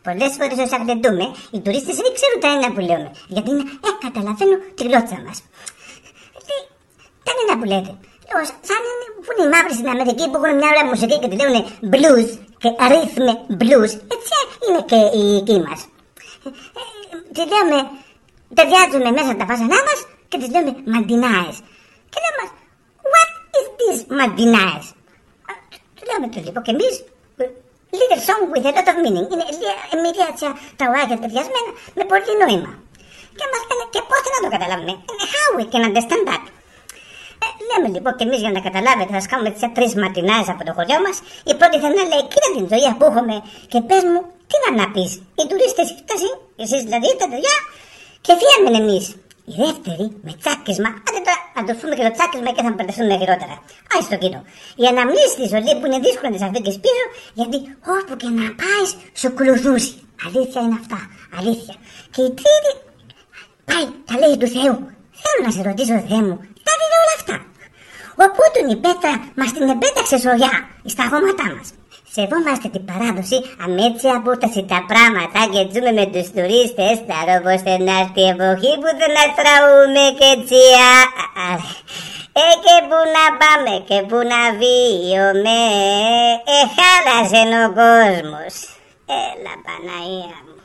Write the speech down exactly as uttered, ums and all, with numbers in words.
Πολλές φορές όσα γλεντούμε, οι τουρίστες δεν ξέρουν τα ένα που λέμε. Γιατί είναι, ε, καταλαβαίνω τη γλώσσα μας. Τι, τα ένα που λέτε. Λέω, σαν είναι, που είναι οι μαύροι στην Αμερική που έχουν μια ωραία μουσική και τη λένε blues και ρύθμε blues. Έτσι είναι και οι εκεί μας. Τι λέμε, ταιριάζουμε μέσα τα φάσανά μας και τις λέμε μαντινάες. Και λέμε, what is this μαντινάες? Του λέμε το λοιπόν και εμείς, little song with a lot of meaning. Είναι μια τραγουδάκια ταιριασμένα με πολύ νόημα. Και μας λένε και πώς να το καταλάβουμε. How we can understand that. Ε, λέμε λοιπόν και εμείς για να καταλάβετε, θα σας κάνουμε τις τρεις μαρτινάες από το χωριό μας. Η πρώτη θα είναι, λέει, κοίτα την ζωή που έχουμε και πες μου τι να να πεις. Οι τουρίστες φτάσουν, εσείς δηλαδή τα δουλειά και φύγαμε εμείς. Η δεύτερη με τσάκισμα, άντε τώρα να το πούμε και το τσάκισμα και θα μπερδευτούμε χειρότερα. Άι στο κοινό. Η αναμνήση της ζωή που είναι δύσκολο να τις αφήνεις πίσω, γιατί όπου και να πάει σου ακολουθούσε. Αλήθεια είναι αυτά. Αλήθεια. Και η τρίτη πάει τα λέει του Θεού. Θέλω να σε ρωτήσω, Θεέ μου, τα δείτε όλα αυτά. Οπότε η πέτρα μας την επέταξε σογιά στα χώματά μας. Σεβόμαστε την παράδοση, αμέτσια απόσταση τα πράγματα και ζούμε με τους τουρίστες. Θα όπως να έρθει η εποχή που δεν να τραούμε και τσιά. Ε, και που να πάμε και που να βίωμε. Ε, χάλασε ο κόσμος. Έλα Παναγία μου.